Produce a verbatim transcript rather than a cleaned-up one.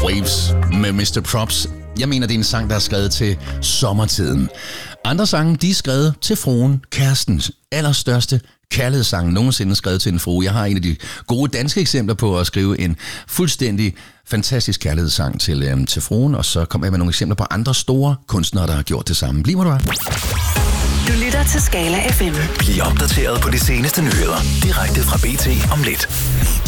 Waves med mister Props. Jeg mener, det er en sang, der er skrevet til sommertiden. Andre sange, de er skrevet til fruen, kærestens allerstørste kærlighedssang nogensinde skrevet til en frue. Jeg har en af de gode danske eksempler på at skrive en fuldstændig fantastisk kærlighedssang til, øhm, til fruen, og så kommer jeg med nogle eksempler på andre store kunstnere, der har gjort det samme. Bliv, hvor du er. Du lytter til Skala F M. Bliv opdateret på de seneste nyheder direkte fra B T om lidt.